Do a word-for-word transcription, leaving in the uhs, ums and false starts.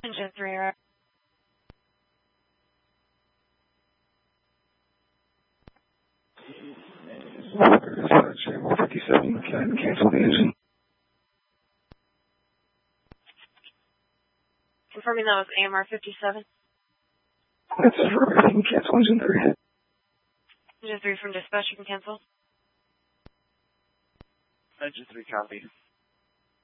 Engine three, right? Channel fifty-seven, can cancel the engine. Confirming that was A M R fifty-seven. That's affirmative. Cancel engine three. Engine three from dispatch, you can cancel. Engine three, copy.